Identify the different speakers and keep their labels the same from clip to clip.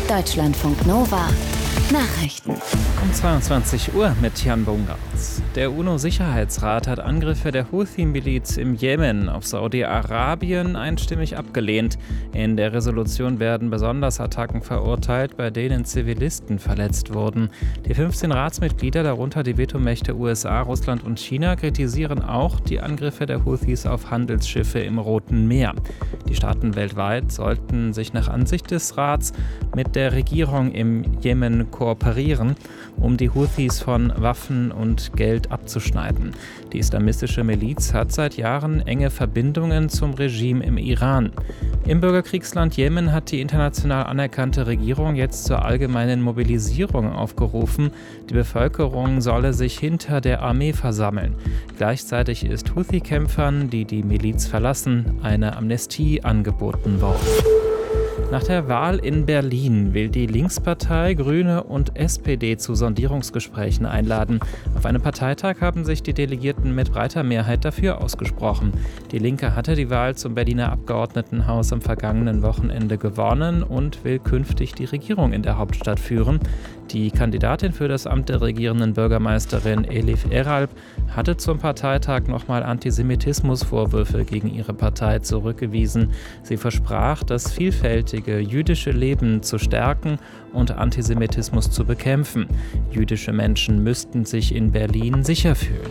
Speaker 1: Deutschlandfunk Nova Nachrichten.
Speaker 2: Um 22 Uhr mit Jan Bungartz. Der UNO-Sicherheitsrat hat Angriffe der Houthi-Miliz im Jemen auf Saudi-Arabien einstimmig abgelehnt. In der Resolution werden besonders Attacken verurteilt, bei denen Zivilisten verletzt wurden. Die 15 Ratsmitglieder, darunter die Vetomächte USA, Russland und China, kritisieren auch die Angriffe der Houthis auf Handelsschiffe im Roten Meer. Die Staaten weltweit sollten sich nach Ansicht des Rats mit der Regierung im Jemen kooperieren, um die Houthis von Waffen und Geld abzuschneiden. Die islamistische Miliz hat seit Jahren enge Verbindungen zum Regime im Iran. Im Bürgerkriegsland Jemen hat die international anerkannte Regierung jetzt zur allgemeinen Mobilisierung aufgerufen. Die Bevölkerung solle sich hinter der Armee versammeln. Gleichzeitig ist Houthi-Kämpfern, die die Miliz verlassen, eine Amnestie angeboten worden. Nach der Wahl in Berlin will die Linkspartei, Grüne und SPD zu Sondierungsgesprächen einladen. Auf einem Parteitag haben sich die Delegierten mit breiter Mehrheit dafür ausgesprochen. Die Linke hatte die Wahl zum Berliner Abgeordnetenhaus am vergangenen Wochenende gewonnen und will künftig die Regierung in der Hauptstadt führen. Die Kandidatin für das Amt der regierenden Bürgermeisterin Elif Eralp hatte zum Parteitag nochmal Antisemitismusvorwürfe gegen ihre Partei zurückgewiesen. Sie versprach, das vielfältige jüdische Leben zu stärken und Antisemitismus zu bekämpfen. Jüdische Menschen müssten sich in Berlin sicher fühlen.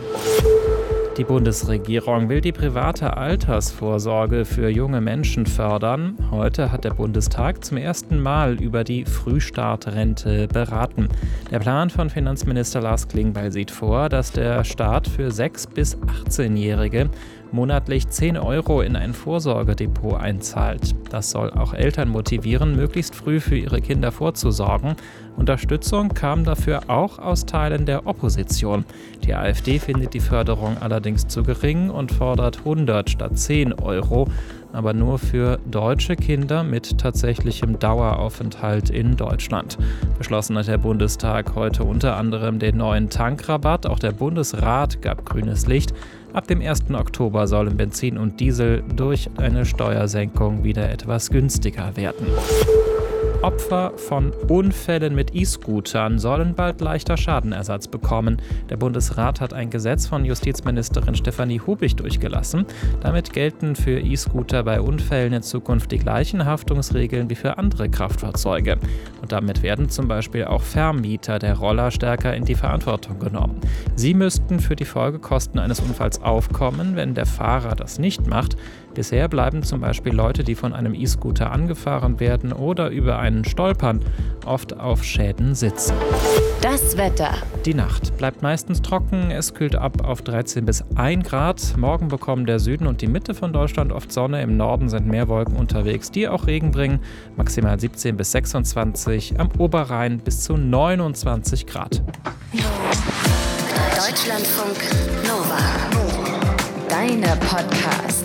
Speaker 2: Die Bundesregierung will die private Altersvorsorge für junge Menschen fördern. Heute hat der Bundestag zum ersten Mal über die Frühstartrente beraten. Der Plan von Finanzminister Lars Klingbeil sieht vor, dass der Staat für 6- bis 18-Jährige monatlich 10 € in ein Vorsorgedepot einzahlt. Das soll auch Eltern motivieren, möglichst früh für ihre Kinder vorzusorgen. Unterstützung kam dafür auch aus Teilen der Opposition. Die AfD findet die Förderung allerdings zu gering und fordert 100 statt 10 €, aber nur für deutsche Kinder mit tatsächlichem Daueraufenthalt in Deutschland. Beschlossen hat der Bundestag heute unter anderem den neuen Tankrabatt. Auch der Bundesrat gab grünes Licht. Ab dem 1. Oktober sollen Benzin und Diesel durch eine Steuersenkung wieder etwas günstiger werden. Opfer von Unfällen mit E-Scootern sollen bald leichter Schadenersatz bekommen. Der Bundesrat hat ein Gesetz von Justizministerin Stefanie Hubig durchgelassen. Damit gelten für E-Scooter bei Unfällen in Zukunft die gleichen Haftungsregeln wie für andere Kraftfahrzeuge. Und damit werden zum Beispiel auch Vermieter der Roller stärker in die Verantwortung genommen. Sie müssten für die Folgekosten eines Unfalls aufkommen, wenn der Fahrer das nicht macht. Bisher bleiben zum Beispiel Leute, die von einem E-Scooter angefahren werden oder über einen stolpern, oft auf Schäden sitzen.
Speaker 1: Das Wetter.
Speaker 2: Die Nacht bleibt meistens trocken, es kühlt ab auf 13 bis 1 Grad. Morgen bekommen der Süden und die Mitte von Deutschland oft Sonne, im Norden sind mehr Wolken unterwegs, die auch Regen bringen. Maximal 17 bis 26, am Oberrhein bis zu 29 Grad.
Speaker 1: Deutschlandfunk Nova. Deine Podcasts.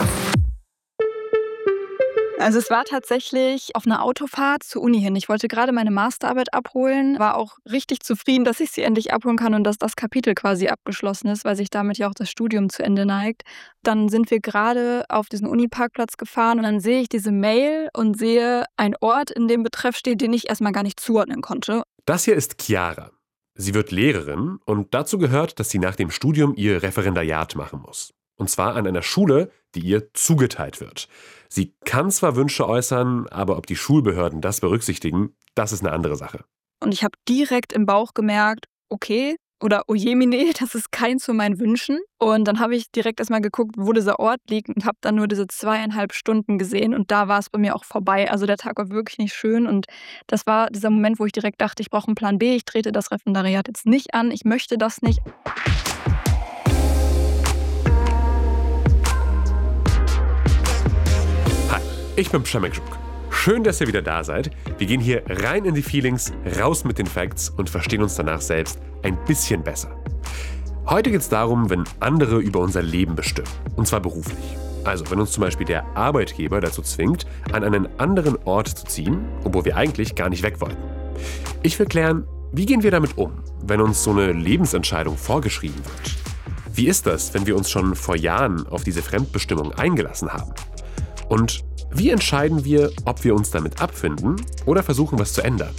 Speaker 3: Also es war tatsächlich auf einer Autofahrt zur Uni hin. Ich wollte gerade meine Masterarbeit abholen, war auch richtig zufrieden, dass ich sie endlich abholen kann und dass das Kapitel quasi abgeschlossen ist, weil sich damit ja auch das Studium zu Ende neigt. Dann sind wir gerade auf diesen Uniparkplatz gefahren und dann sehe ich diese Mail und sehe einen Ort, in dem Betreff steht, den ich erstmal gar nicht zuordnen konnte.
Speaker 4: Das hier ist Chiara. Sie wird Lehrerin und dazu gehört, dass sie nach dem Studium ihr Referendariat machen muss. Und zwar an einer Schule, die ihr zugeteilt wird. Sie kann zwar Wünsche äußern, aber ob die Schulbehörden das berücksichtigen, das ist eine andere Sache.
Speaker 3: Und ich habe direkt im Bauch gemerkt, okay, oder ojemine, das ist keins von meinen Wünschen. Und dann habe ich direkt erstmal geguckt, wo dieser Ort liegt und habe dann nur diese 2,5 Stunden gesehen und da war es bei mir auch vorbei. Also der Tag war wirklich nicht schön und das war dieser Moment, wo ich direkt dachte, ich brauche einen Plan B, ich trete das Referendariat jetzt nicht an, ich möchte das nicht.
Speaker 4: Ich bin Przemek Żuk. Schön, dass ihr wieder da seid. Wir gehen hier rein in die Feelings, raus mit den Facts und verstehen uns danach selbst ein bisschen besser. Heute geht es darum, wenn andere über unser Leben bestimmen, und zwar beruflich. Also wenn uns zum Beispiel der Arbeitgeber dazu zwingt, an einen anderen Ort zu ziehen, obwohl wir eigentlich gar nicht weg wollten. Ich will klären, wie gehen wir damit um, wenn uns so eine Lebensentscheidung vorgeschrieben wird? Wie ist das, wenn wir uns schon vor Jahren auf diese Fremdbestimmung eingelassen haben? Und Wie entscheiden wir, ob wir uns damit abfinden oder versuchen, was zu ändern?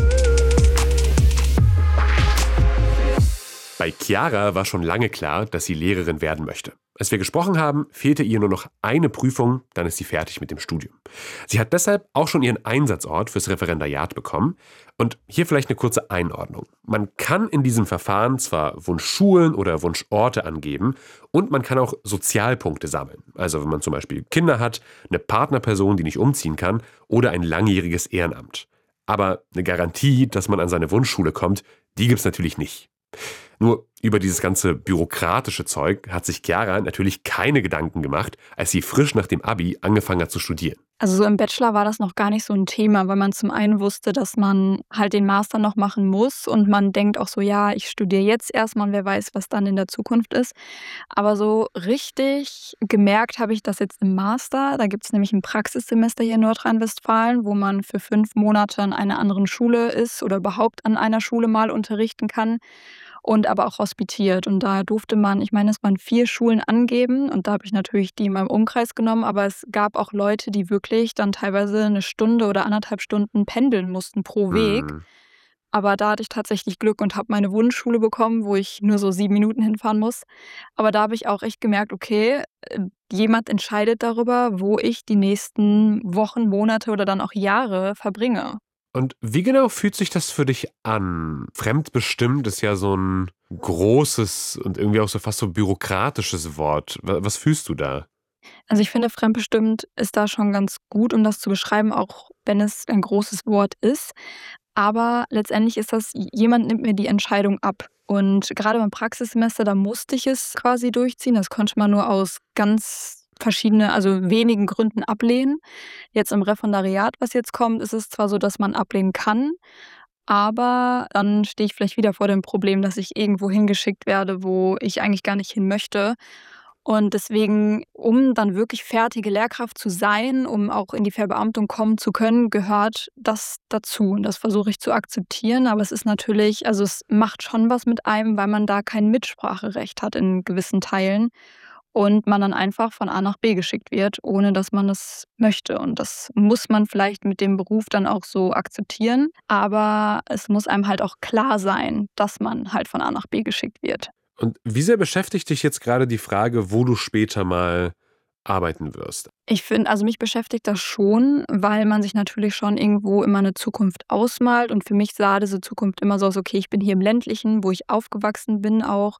Speaker 4: Bei Chiara war schon lange klar, dass sie Lehrerin werden möchte. Als wir gesprochen haben, fehlte ihr nur noch eine Prüfung, dann ist sie fertig mit dem Studium. Sie hat deshalb auch schon ihren Einsatzort fürs Referendariat bekommen. Und hier vielleicht eine kurze Einordnung. Man kann in diesem Verfahren zwar Wunschschulen oder Wunschorte angeben und man kann auch Sozialpunkte sammeln. Also wenn man zum Beispiel Kinder hat, eine Partnerperson, die nicht umziehen kann oder ein langjähriges Ehrenamt. Aber eine Garantie, dass man an seine Wunschschule kommt, die gibt's natürlich nicht. Nur über dieses ganze bürokratische Zeug hat sich Chiara natürlich keine Gedanken gemacht, als sie frisch nach dem Abi angefangen hat zu studieren.
Speaker 3: Also so im Bachelor war das noch gar nicht so ein Thema, weil man zum einen wusste, dass man halt den Master noch machen muss und man denkt auch so, ja, ich studiere jetzt erstmal und wer weiß, was dann in der Zukunft ist. Aber so richtig gemerkt habe ich das jetzt im Master. Da gibt es nämlich ein Praxissemester hier in Nordrhein-Westfalen, wo man für 5 Monate an einer anderen Schule ist oder überhaupt an einer Schule mal unterrichten kann. Und aber auch hospitiert. Und da durfte man, ich meine, es waren 4 Schulen angeben und da habe ich natürlich die in meinem Umkreis genommen, aber es gab auch Leute, die wirklich dann teilweise 1 Stunde oder 1,5 Stunden pendeln mussten pro Weg. Aber da hatte ich tatsächlich Glück und habe meine Wunschschule bekommen, wo ich nur so 7 Minuten hinfahren muss. Aber da habe ich auch echt gemerkt, okay, jemand entscheidet darüber, wo ich die nächsten Wochen, Monate oder dann auch Jahre verbringe.
Speaker 4: Und wie genau fühlt sich das für dich an? Fremdbestimmt ist ja so ein großes und irgendwie auch so fast so bürokratisches Wort. Was fühlst du da?
Speaker 3: Also ich finde, fremdbestimmt ist da schon ganz gut, um das zu beschreiben, auch wenn es ein großes Wort ist. Aber letztendlich ist das, jemand nimmt mir die Entscheidung ab. Und gerade beim Praxissemester, da musste ich es quasi durchziehen. Das konnte man nur aus ganz also wenigen Gründen ablehnen. Jetzt im Referendariat, was jetzt kommt, ist es zwar so, dass man ablehnen kann, aber dann stehe ich vielleicht wieder vor dem Problem, dass ich irgendwo hingeschickt werde, wo ich eigentlich gar nicht hin möchte. Und deswegen, um dann wirklich fertige Lehrkraft zu sein, um auch in die Verbeamtung kommen zu können, gehört das dazu. Und das versuche ich zu akzeptieren. Aber es ist natürlich, also es macht schon was mit einem, weil man da kein Mitspracherecht hat in gewissen Teilen. Und man dann einfach von A nach B geschickt wird, ohne dass man es möchte. Und das muss man vielleicht mit dem Beruf dann auch so akzeptieren. Aber es muss einem halt auch klar sein, dass man halt von A nach B geschickt wird.
Speaker 4: Und wie sehr beschäftigt dich jetzt gerade die Frage, wo du später mal arbeiten wirst?
Speaker 3: Ich finde, also mich beschäftigt das schon, weil man sich natürlich schon irgendwo immer eine Zukunft ausmalt. Und für mich sah diese Zukunft immer so aus, okay, ich bin hier im Ländlichen, wo ich aufgewachsen bin auch.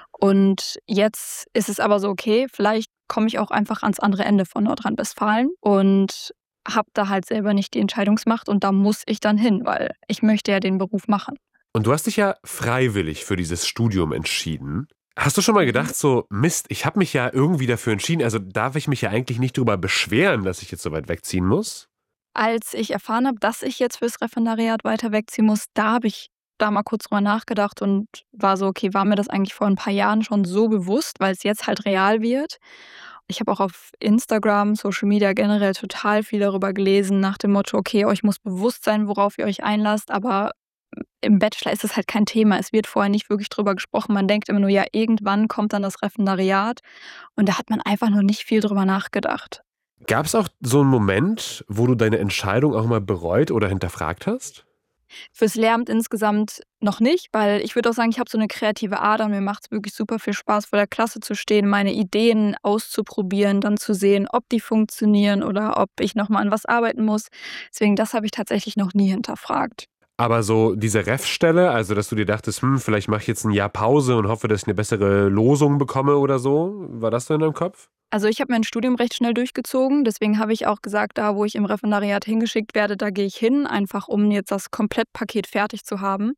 Speaker 3: Und jetzt ist es aber so, okay, vielleicht komme ich auch einfach ans andere Ende von Nordrhein-Westfalen und habe da halt selber nicht die Entscheidungsmacht. Und da muss ich dann hin, weil ich möchte ja den Beruf machen.
Speaker 4: Und du hast dich ja freiwillig für dieses Studium entschieden. Hast du schon mal gedacht, so, Mist, ich habe mich ja irgendwie dafür entschieden, also darf ich mich ja eigentlich nicht darüber beschweren, dass ich jetzt so weit wegziehen muss?
Speaker 3: Als ich erfahren habe, dass ich jetzt fürs Referendariat weiter wegziehen muss, da habe ich da mal kurz drüber nachgedacht und war so, okay, war mir das eigentlich vor ein paar Jahren schon so bewusst, weil es jetzt halt real wird. Ich habe auch auf Instagram, Social Media generell total viel darüber gelesen, nach dem Motto, okay, euch muss bewusst sein, worauf ihr euch einlasst, aber im Bachelor ist es halt kein Thema. Es wird vorher nicht wirklich drüber gesprochen. Man denkt immer nur, ja, irgendwann kommt dann das Referendariat. Und da hat man einfach noch nicht viel drüber nachgedacht.
Speaker 4: Gab es auch so einen Moment, wo du deine Entscheidung auch mal bereut oder hinterfragt hast?
Speaker 3: Fürs Lehramt insgesamt noch nicht, weil ich würde auch sagen, ich habe so eine kreative Ader und mir macht es wirklich super viel Spaß, vor der Klasse zu stehen, meine Ideen auszuprobieren, dann zu sehen, ob die funktionieren oder ob ich nochmal an was arbeiten muss. Deswegen, das habe ich tatsächlich noch nie hinterfragt.
Speaker 4: Aber so diese Ref-Stelle, also dass du dir dachtest, vielleicht mache ich jetzt ein Jahr Pause und hoffe, dass ich eine bessere Losung bekomme oder so, war das so in deinem Kopf?
Speaker 3: Also ich habe mein Studium recht schnell durchgezogen, deswegen habe ich auch gesagt, da wo ich im Referendariat hingeschickt werde, da gehe ich hin, einfach um jetzt das Komplettpaket fertig zu haben.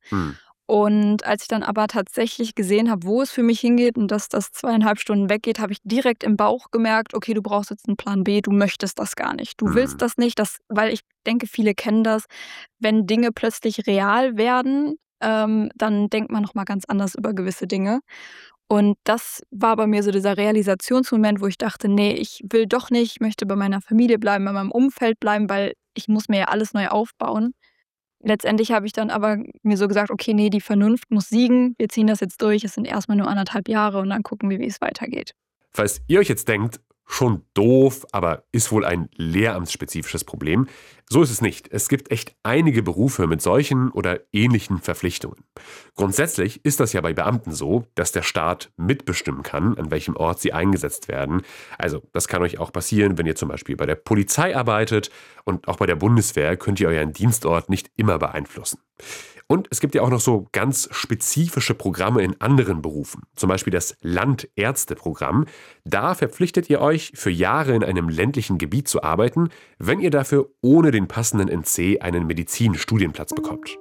Speaker 3: Und als ich dann aber tatsächlich gesehen habe, wo es für mich hingeht und dass das 2,5 Stunden weggeht, habe ich direkt im Bauch gemerkt, okay, du brauchst jetzt einen Plan B, du möchtest das gar nicht. Du willst das nicht, weil ich denke, viele kennen das. Wenn Dinge plötzlich real werden, dann denkt man nochmal ganz anders über gewisse Dinge. Und das war bei mir so dieser Realisationsmoment, wo ich dachte, nee, ich will doch nicht, ich möchte bei meiner Familie bleiben, bei meinem Umfeld bleiben, weil ich muss mir ja alles neu aufbauen. Letztendlich habe ich dann aber mir so gesagt, okay, nee, die Vernunft muss siegen, wir ziehen das jetzt durch, es sind erstmal nur 1,5 Jahre und dann gucken wir, wie es weitergeht.
Speaker 4: Falls ihr euch jetzt denkt, schon doof, aber ist wohl ein lehramtsspezifisches Problem. So ist es nicht. Es gibt echt einige Berufe mit solchen oder ähnlichen Verpflichtungen. Grundsätzlich ist das ja bei Beamten so, dass der Staat mitbestimmen kann, an welchem Ort sie eingesetzt werden. Also das kann euch auch passieren, wenn ihr zum Beispiel bei der Polizei arbeitet, und auch bei der Bundeswehr könnt ihr euren Dienstort nicht immer beeinflussen. Und es gibt ja auch noch so ganz spezifische Programme in anderen Berufen, zum Beispiel das Landärzteprogramm. Da verpflichtet ihr euch, für Jahre in einem ländlichen Gebiet zu arbeiten, wenn ihr dafür ohne den passenden NC einen Medizinstudienplatz bekommt.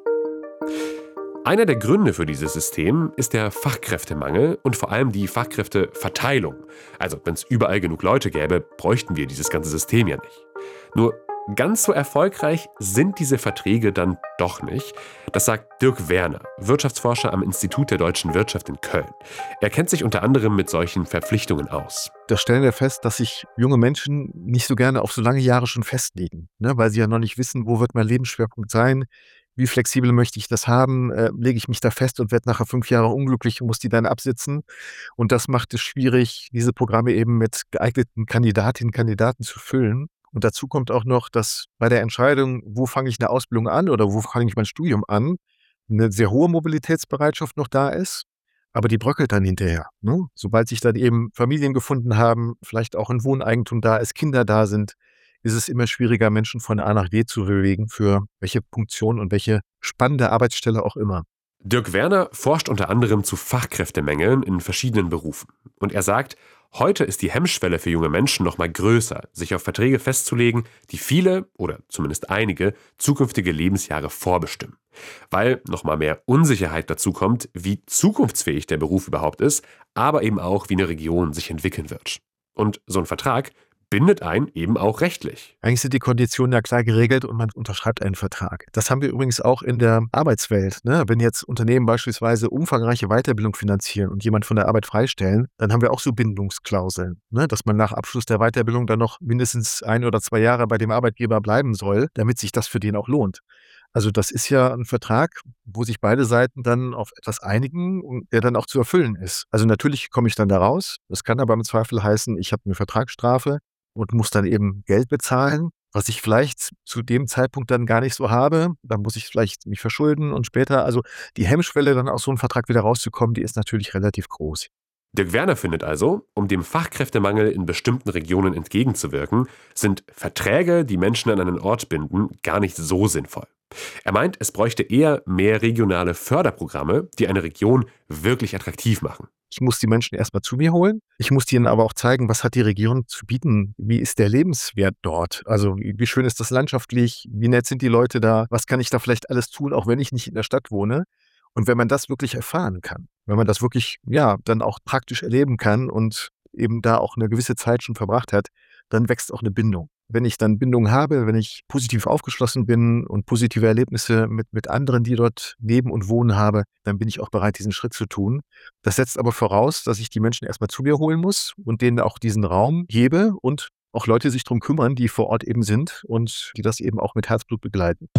Speaker 4: Einer der Gründe für dieses System ist der Fachkräftemangel und vor allem die Fachkräfteverteilung. Also wenn es überall genug Leute gäbe, bräuchten wir dieses ganze System ja nicht. Nur ganz so erfolgreich sind diese Verträge dann doch nicht. Das sagt Dirk Werner, Wirtschaftsforscher am Institut der deutschen Wirtschaft in Köln. Er kennt sich unter anderem mit solchen Verpflichtungen aus.
Speaker 5: Da stellen wir fest, dass sich junge Menschen nicht so gerne auf so lange Jahre schon festlegen, ne? Weil sie ja noch nicht wissen, wo wird mein Lebensschwerpunkt sein, wie flexibel möchte ich das haben, lege ich mich da fest und werde nachher 5 Jahre unglücklich und muss die dann absitzen. Und das macht es schwierig, diese Programme eben mit geeigneten Kandidatinnen und Kandidaten zu füllen. Und dazu kommt auch noch, dass bei der Entscheidung, wo fange ich eine Ausbildung an oder wo fange ich mein Studium an, eine sehr hohe Mobilitätsbereitschaft noch da ist, aber die bröckelt dann hinterher, ne? Sobald sich dann eben Familien gefunden haben, vielleicht auch ein Wohneigentum da ist, Kinder da sind, ist es immer schwieriger, Menschen von A nach B zu bewegen, für welche Funktion und welche spannende Arbeitsstelle auch immer.
Speaker 4: Dirk Werner forscht unter anderem zu Fachkräftemängeln in verschiedenen Berufen. Und er sagt, heute ist die Hemmschwelle für junge Menschen noch mal größer, sich auf Verträge festzulegen, die viele oder zumindest einige zukünftige Lebensjahre vorbestimmen. Weil noch mal mehr Unsicherheit dazu kommt, wie zukunftsfähig der Beruf überhaupt ist, aber eben auch, wie eine Region sich entwickeln wird. Und so ein Vertrag bindet einen eben auch rechtlich.
Speaker 5: Eigentlich sind die Konditionen ja klar geregelt und man unterschreibt einen Vertrag. Das haben wir übrigens auch in der Arbeitswelt, ne? Wenn jetzt Unternehmen beispielsweise umfangreiche Weiterbildung finanzieren und jemand von der Arbeit freistellen, dann haben wir auch so Bindungsklauseln, ne? Dass man nach Abschluss der Weiterbildung dann noch mindestens 1 oder 2 Jahre bei dem Arbeitgeber bleiben soll, damit sich das für den auch lohnt. Also das ist ja ein Vertrag, wo sich beide Seiten dann auf etwas einigen und der dann auch zu erfüllen ist. Also natürlich komme ich dann da raus. Das kann aber im Zweifel heißen, ich habe eine Vertragsstrafe und muss dann eben Geld bezahlen, was ich vielleicht zu dem Zeitpunkt dann gar nicht so habe. Dann muss ich vielleicht mich verschulden und später, also die Hemmschwelle, dann aus so einem Vertrag wieder rauszukommen, die ist natürlich relativ groß.
Speaker 4: Dirk Werner findet also, um dem Fachkräftemangel in bestimmten Regionen entgegenzuwirken, sind Verträge, die Menschen an einen Ort binden, gar nicht so sinnvoll. Er meint, es bräuchte eher mehr regionale Förderprogramme, die eine Region wirklich attraktiv machen.
Speaker 5: Ich muss die Menschen erstmal zu mir holen. Ich muss ihnen aber auch zeigen, was hat die Region zu bieten? Wie ist der Lebenswert dort? Also wie schön ist das landschaftlich? Wie nett sind die Leute da? Was kann ich da vielleicht alles tun, auch wenn ich nicht in der Stadt wohne? Und wenn man das wirklich erfahren kann, wenn man das wirklich, ja, dann auch praktisch erleben kann und eben da auch eine gewisse Zeit schon verbracht hat, dann wächst auch eine Bindung. Wenn ich dann Bindung habe, wenn ich positiv aufgeschlossen bin und positive Erlebnisse mit anderen, die dort leben und wohnen habe, dann bin ich auch bereit, diesen Schritt zu tun. Das setzt aber voraus, dass ich die Menschen erstmal zu mir holen muss und denen auch diesen Raum gebe und auch Leute sich darum kümmern, die vor Ort eben sind und die das eben auch mit Herzblut begleiten.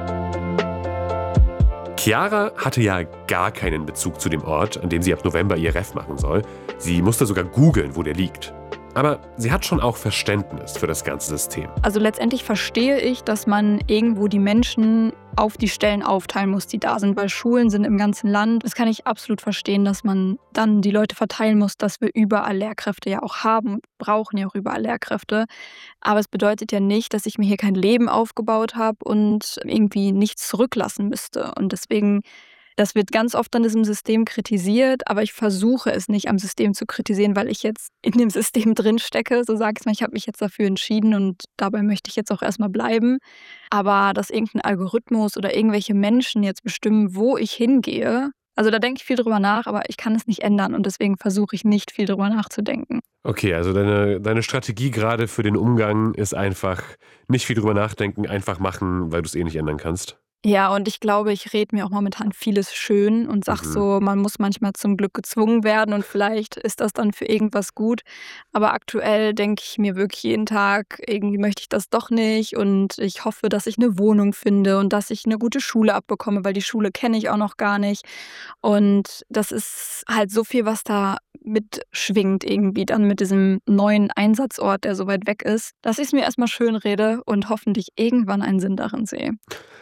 Speaker 4: Chiara hatte ja gar keinen Bezug zu dem Ort, an dem sie ab November ihr Ref machen soll. Sie musste sogar googeln, wo der liegt. Aber sie hat schon auch Verständnis für das ganze System.
Speaker 3: Also letztendlich verstehe ich, dass man irgendwo die Menschen auf die Stellen aufteilen muss, die da sind, weil Schulen sind im ganzen Land. Das kann ich absolut verstehen, dass man dann die Leute verteilen muss, dass wir überall Lehrkräfte ja auch haben, brauchen ja auch überall Lehrkräfte. Aber es bedeutet ja nicht, dass ich mir hier kein Leben aufgebaut habe und irgendwie nichts zurücklassen müsste. Und deswegen, das wird ganz oft an diesem System kritisiert, aber ich versuche es nicht am System zu kritisieren, weil ich jetzt in dem System drin stecke. So sage ich es mal, ich habe mich jetzt dafür entschieden und dabei möchte ich jetzt auch erstmal bleiben. Aber dass irgendein Algorithmus oder irgendwelche Menschen jetzt bestimmen, wo ich hingehe, also da denke ich viel drüber nach, aber ich kann es nicht ändern und deswegen versuche ich nicht viel drüber nachzudenken.
Speaker 4: Okay, also deine Strategie gerade für den Umgang ist einfach nicht viel drüber nachdenken, einfach machen, weil du es eh nicht ändern kannst.
Speaker 3: Ja, und ich glaube, ich rede mir auch momentan vieles schön und sage
Speaker 4: Mhm.
Speaker 3: so, man muss manchmal zum Glück gezwungen werden und vielleicht ist das dann für irgendwas gut. Aber aktuell denke ich mir wirklich jeden Tag, irgendwie möchte ich das doch nicht und ich hoffe, dass ich eine Wohnung finde und dass ich eine gute Schule abbekomme, weil die Schule kenne ich auch noch gar nicht. Und das ist halt so viel, was da mitschwingt irgendwie dann mit diesem neuen Einsatzort, der so weit weg ist, dass ich es mir erst mal schönrede und hoffentlich irgendwann einen Sinn darin sehe.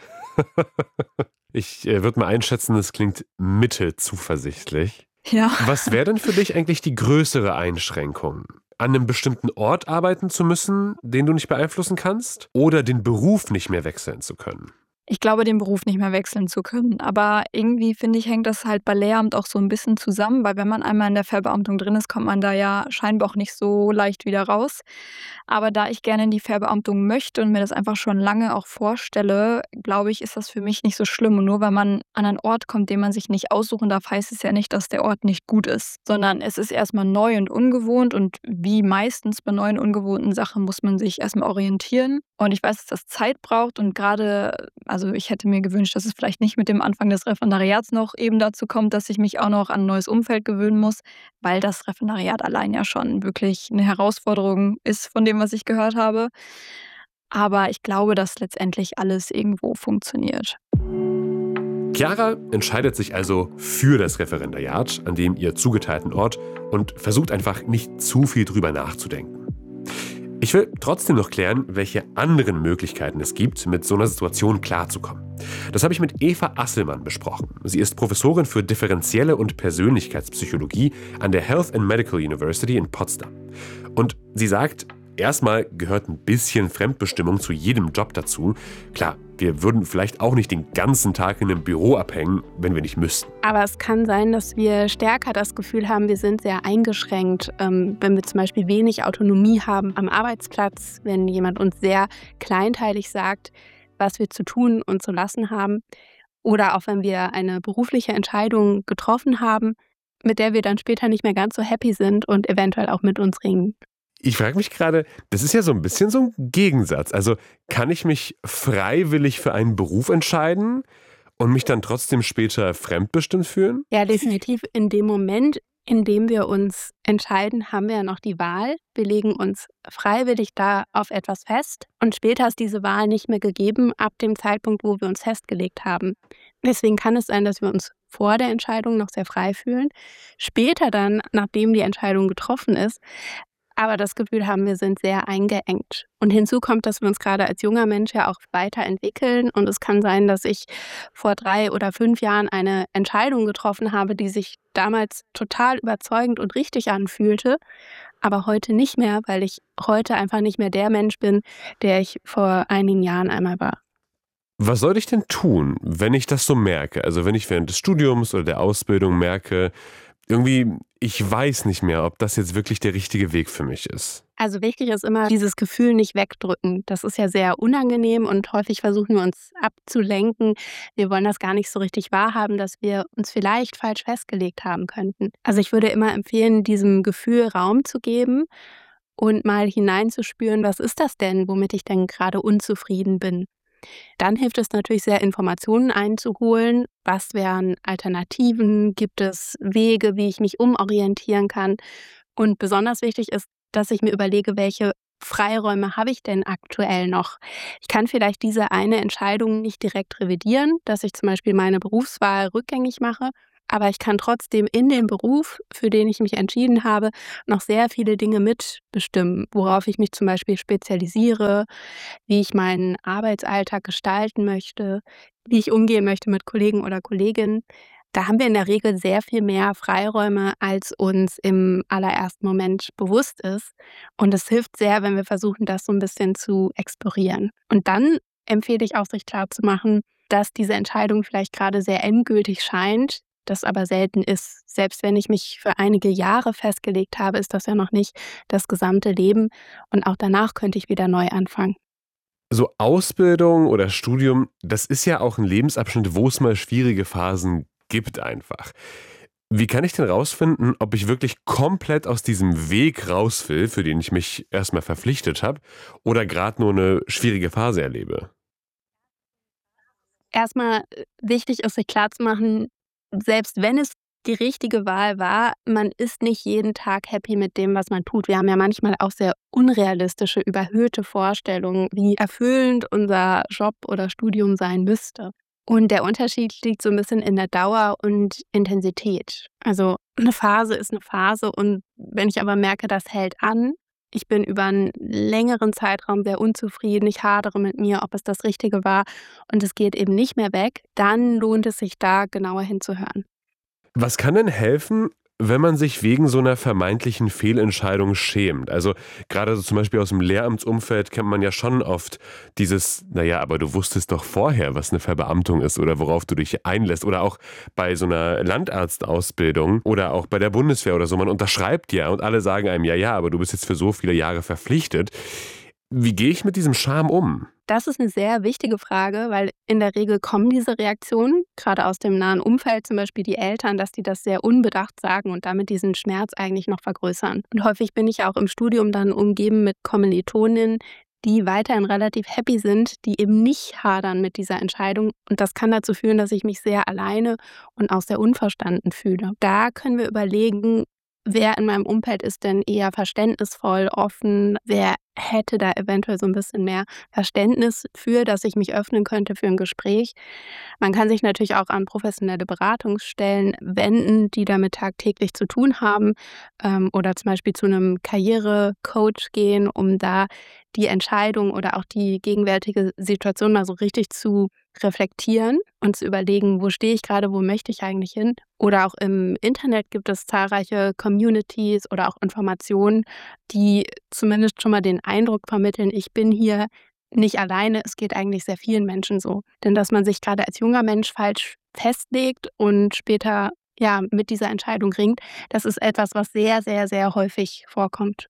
Speaker 4: Ich würde mal einschätzen, es klingt mittelzuversichtlich.
Speaker 3: Ja.
Speaker 4: Was wäre denn für dich eigentlich die größere Einschränkung? An einem bestimmten Ort arbeiten zu müssen, den du nicht beeinflussen kannst? Oder den Beruf nicht mehr wechseln zu können?
Speaker 3: Ich glaube, den Beruf nicht mehr wechseln zu können. Aber irgendwie, finde ich, hängt das halt bei Lehramt auch so ein bisschen zusammen, weil wenn man einmal in der Verbeamtung drin ist, kommt man da ja scheinbar auch nicht so leicht wieder raus. Aber da ich gerne in die Verbeamtung möchte und mir das einfach schon lange auch vorstelle, glaube ich, ist das für mich nicht so schlimm. Und nur weil man an einen Ort kommt, den man sich nicht aussuchen darf, heißt es ja nicht, dass der Ort nicht gut ist, sondern es ist erst mal neu und ungewohnt und wie meistens bei neuen, ungewohnten Sachen muss man sich erst mal orientieren. Und ich weiß, dass das Zeit braucht und gerade also, ich hätte mir gewünscht, dass es vielleicht nicht mit dem Anfang des Referendariats noch eben dazu kommt, dass ich mich auch noch an 'n neues Umfeld gewöhnen muss, weil das Referendariat allein ja schon wirklich 'ne Herausforderung ist von dem, was ich gehört habe. Aber ich glaube, dass letztendlich alles irgendwo funktioniert.
Speaker 4: Chiara entscheidet sich also für das Referendariat an dem ihr zugeteilten Ort und versucht einfach nicht zu viel drüber nachzudenken. Ich will trotzdem noch klären, welche anderen Möglichkeiten es gibt, mit so einer Situation klarzukommen. Das habe ich mit Eva Asselmann besprochen. Sie ist Professorin für Differenzielle und Persönlichkeitspsychologie an der Health and Medical University in Potsdam. Und sie sagt, erstmal gehört ein bisschen Fremdbestimmung zu jedem Job dazu. Klar, wir würden vielleicht auch nicht den ganzen Tag in einem Büro abhängen, wenn wir nicht müssten.
Speaker 6: Aber es kann sein, dass wir stärker das Gefühl haben, wir sind sehr eingeschränkt, wenn wir zum Beispiel wenig Autonomie haben am Arbeitsplatz, wenn jemand uns sehr kleinteilig sagt, was wir zu tun und zu lassen haben. Oder auch wenn wir eine berufliche Entscheidung getroffen haben, mit der wir dann später nicht mehr ganz so happy sind und eventuell auch mit uns ringen.
Speaker 4: Ich frage mich gerade, das ist ja so ein bisschen so ein Gegensatz. Also kann ich mich freiwillig für einen Beruf entscheiden und mich dann trotzdem später fremdbestimmt fühlen?
Speaker 6: Ja, definitiv. In dem Moment, in dem wir uns entscheiden, haben wir ja noch die Wahl. Wir legen uns freiwillig da auf etwas fest und später ist diese Wahl nicht mehr gegeben ab dem Zeitpunkt, wo wir uns festgelegt haben. Deswegen kann es sein, dass wir uns vor der Entscheidung noch sehr frei fühlen, später dann, nachdem die Entscheidung getroffen ist, aber das Gefühl haben, wir sind sehr eingeengt. Und hinzu kommt, dass wir uns gerade als junger Mensch ja auch weiterentwickeln. Und es kann sein, dass ich vor 3 oder 5 Jahren eine Entscheidung getroffen habe, die sich damals total überzeugend und richtig anfühlte, aber heute nicht mehr, weil ich heute einfach nicht mehr der Mensch bin, der ich vor einigen Jahren einmal war.
Speaker 4: Was soll ich denn tun, wenn ich das so merke? Also wenn ich während des Studiums oder der Ausbildung merke, irgendwie, ich weiß nicht mehr, ob das jetzt wirklich der richtige Weg für mich ist.
Speaker 6: Also wichtig ist immer, dieses Gefühl nicht wegdrücken. Das ist ja sehr unangenehm und häufig versuchen wir uns abzulenken. Wir wollen das gar nicht so richtig wahrhaben, dass wir uns vielleicht falsch festgelegt haben könnten. Also ich würde immer empfehlen, diesem Gefühl Raum zu geben und mal hineinzuspüren, was ist das denn, womit ich denn gerade unzufrieden bin. Dann hilft es natürlich sehr, Informationen einzuholen. Was wären Alternativen? Gibt es Wege, wie ich mich umorientieren kann? Und besonders wichtig ist, dass ich mir überlege, welche Freiräume habe ich denn aktuell noch? Ich kann vielleicht diese eine Entscheidung nicht direkt revidieren, dass ich zum Beispiel meine Berufswahl rückgängig mache, aber ich kann trotzdem in dem Beruf, für den ich mich entschieden habe, noch sehr viele Dinge mitbestimmen, worauf ich mich zum Beispiel spezialisiere, wie ich meinen Arbeitsalltag gestalten möchte, wie ich umgehen möchte mit Kollegen oder Kolleginnen. Da haben wir in der Regel sehr viel mehr Freiräume, als uns im allerersten Moment bewusst ist. Und es hilft sehr, wenn wir versuchen, das so ein bisschen zu explorieren. Und dann empfehle ich auch, sich klarzumachen, dass diese Entscheidung vielleicht gerade sehr endgültig scheint, das aber selten ist. Selbst wenn ich mich für einige Jahre festgelegt habe, ist das ja noch nicht das gesamte Leben. Und auch danach könnte ich wieder neu anfangen.
Speaker 4: So Ausbildung oder Studium, das ist ja auch ein Lebensabschnitt, wo es mal schwierige Phasen gibt einfach. Wie kann ich denn rausfinden, ob ich wirklich komplett aus diesem Weg raus will, für den ich mich erstmal verpflichtet habe, oder gerade nur eine schwierige Phase erlebe?
Speaker 6: erstmal wichtig ist, sich klarzumachen, selbst wenn es die richtige Wahl war, man ist nicht jeden Tag happy mit dem, was man tut. Wir haben ja manchmal auch sehr unrealistische, überhöhte Vorstellungen, wie erfüllend unser Job oder Studium sein müsste. Und der Unterschied liegt so ein bisschen in der Dauer und Intensität. Also eine Phase ist eine Phase und wenn ich aber merke, das hält an, ich bin über einen längeren Zeitraum sehr unzufrieden, ich hadere mit mir, ob es das Richtige war und es geht eben nicht mehr weg, dann lohnt es sich da genauer hinzuhören.
Speaker 4: Was kann denn helfen, wenn man sich wegen so einer vermeintlichen Fehlentscheidung schämt? Also gerade so zum Beispiel aus dem Lehramtsumfeld kennt man ja schon oft dieses, naja, aber du wusstest doch vorher, was eine Verbeamtung ist oder worauf du dich einlässt. Oder auch bei so einer Landarztausbildung oder auch bei der Bundeswehr oder so. Man unterschreibt ja und alle sagen einem, ja, aber du bist jetzt für so viele Jahre verpflichtet. Wie gehe ich mit diesem Scham um?
Speaker 6: Das ist eine sehr wichtige Frage, weil in der Regel kommen diese Reaktionen, gerade aus dem nahen Umfeld, zum Beispiel die Eltern, dass die das sehr unbedacht sagen und damit diesen Schmerz eigentlich noch vergrößern. Und häufig bin ich auch im Studium dann umgeben mit Kommilitoninnen, die weiterhin relativ happy sind, die eben nicht hadern mit dieser Entscheidung. Und das kann dazu führen, dass ich mich sehr alleine und auch sehr unverstanden fühle. Da können wir überlegen, wer in meinem Umfeld ist denn eher verständnisvoll, offen, wer hätte da eventuell so ein bisschen mehr Verständnis für, dass ich mich öffnen könnte für ein Gespräch. Man kann sich natürlich auch an professionelle Beratungsstellen wenden, die damit tagtäglich zu tun haben, oder zum Beispiel zu einem Karrierecoach gehen, um da die Entscheidung oder auch die gegenwärtige Situation mal so richtig zu reflektieren und zu überlegen, wo stehe ich gerade, wo möchte ich eigentlich hin? Oder auch im Internet gibt es zahlreiche Communities oder auch Informationen, die zumindest schon mal den Eindruck vermitteln, ich bin hier nicht alleine, es geht eigentlich sehr vielen Menschen so. Denn dass man sich gerade als junger Mensch falsch festlegt und später mit dieser Entscheidung ringt, das ist etwas, was sehr, sehr, sehr häufig vorkommt.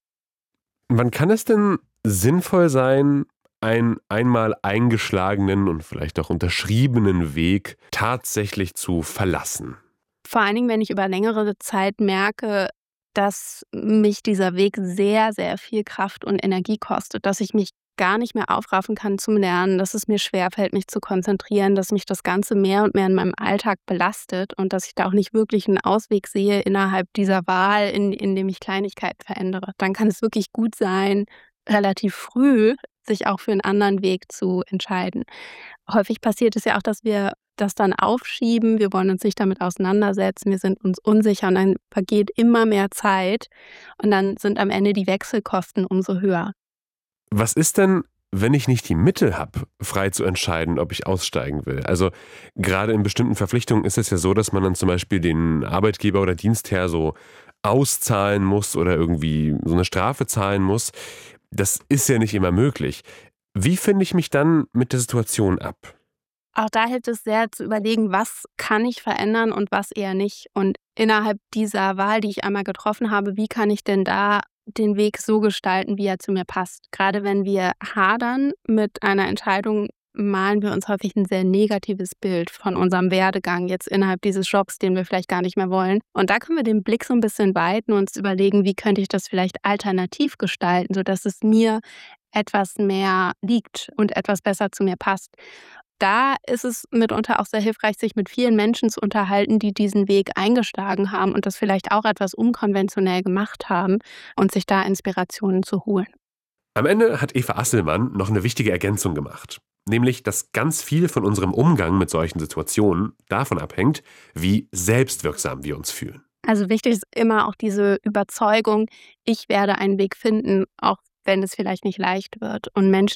Speaker 4: Wann kann es denn sinnvoll sein, einen einmal eingeschlagenen und vielleicht auch unterschriebenen Weg tatsächlich zu verlassen?
Speaker 6: Vor allen Dingen, wenn ich über längere Zeit merke, dass mich dieser Weg sehr, sehr viel Kraft und Energie kostet, dass ich mich gar nicht mehr aufraffen kann zum Lernen, dass es mir schwerfällt, mich zu konzentrieren, dass mich das Ganze mehr und mehr in meinem Alltag belastet und dass ich da auch nicht wirklich einen Ausweg sehe innerhalb dieser Wahl, in dem ich Kleinigkeiten verändere. Dann kann es wirklich gut sein, relativ früh sich auch für einen anderen Weg zu entscheiden. Häufig passiert es ja auch, dass wir das dann aufschieben, wir wollen uns nicht damit auseinandersetzen, wir sind uns unsicher und dann vergeht immer mehr Zeit und dann sind am Ende die Wechselkosten umso höher.
Speaker 4: Was ist denn, wenn ich nicht die Mittel habe, frei zu entscheiden, ob ich aussteigen will? Also gerade in bestimmten Verpflichtungen ist es ja so, dass man dann zum Beispiel den Arbeitgeber oder Dienstherr so auszahlen muss oder irgendwie so eine Strafe zahlen muss. Das ist ja nicht immer möglich. Wie finde ich mich dann mit der Situation ab?
Speaker 6: Auch da hilft es sehr zu überlegen, was kann ich verändern und was eher nicht. Und innerhalb dieser Wahl, die ich einmal getroffen habe, wie kann ich denn da den Weg so gestalten, wie er zu mir passt? Gerade wenn wir hadern mit einer Entscheidung, malen wir uns häufig ein sehr negatives Bild von unserem Werdegang jetzt innerhalb dieses Jobs, den wir vielleicht gar nicht mehr wollen. Und da können wir den Blick so ein bisschen weiten und uns überlegen, wie könnte ich das vielleicht alternativ gestalten, sodass es mir etwas mehr liegt und etwas besser zu mir passt. Da ist es mitunter auch sehr hilfreich, sich mit vielen Menschen zu unterhalten, die diesen Weg eingeschlagen haben und das vielleicht auch etwas unkonventionell gemacht haben und sich da Inspirationen zu holen.
Speaker 4: Am Ende hat Eva Asselmann noch eine wichtige Ergänzung gemacht. Nämlich, dass ganz viel von unserem Umgang mit solchen Situationen davon abhängt, wie selbstwirksam wir uns fühlen.
Speaker 6: Also wichtig ist immer auch diese Überzeugung, ich werde einen Weg finden, auch wenn es vielleicht nicht leicht wird. Und Menschen,